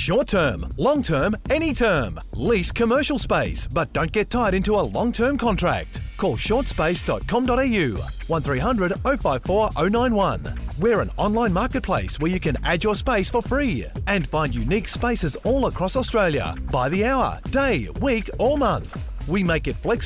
Short term, long term, any term. Lease commercial space, but don't get tied into a long-term contract. Call shortspace.com.au 1300 054 091. We're an online marketplace where you can add your space for free and find unique spaces all across Australia by the hour, day, week or month. We make it flexible